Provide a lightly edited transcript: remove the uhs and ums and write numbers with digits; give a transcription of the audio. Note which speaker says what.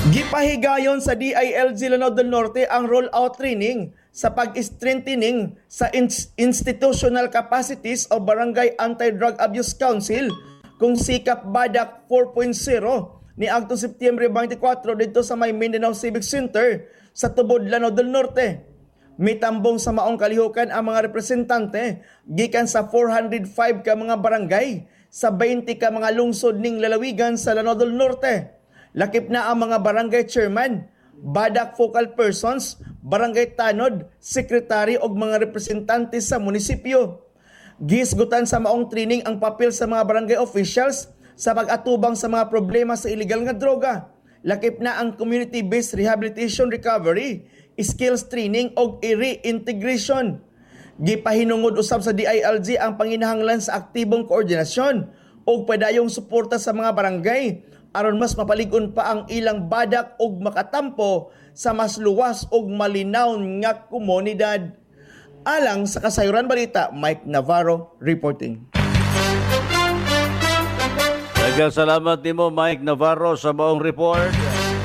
Speaker 1: Gipahigayon sa DILG Lanao del Norte ang rollout training sa pag-strengthening sa institutional capacities o Barangay Anti-Drug Abuse Council kung sikap Badak 4.0 ni agto Setyembre 24 dito sa may Mindanao Civic Center sa Tubod, Lanao del Norte. Mitambong sa maong kalihukan ang mga representante gikan sa 405 ka mga barangay sa 20 ka mga lungsod ning lalawigan sa Lanao del Norte. Lakip na ang mga barangay chairman, Badak focal persons, barangay tanod, sekretary o mga representante sa munisipyo. Gisgutan sa maong training ang papel sa mga barangay officials sa pag-atubang sa mga problema sa illegal nga droga. Lakip na ang community-based rehabilitation recovery, skills training o reintegration. Gipahinungod usab sa DILG ang panginahanglan sa aktibong koordinasyon o padayong suporta sa mga barangay aron mas mapalig-on pa ang ilang badak og makatampo sa mas luwas og malinaw nga komunidad. Alang sa Kasayuran Balita, Mike Navarro reporting.
Speaker 2: Salamat nimo Mike Navarro sa maong report.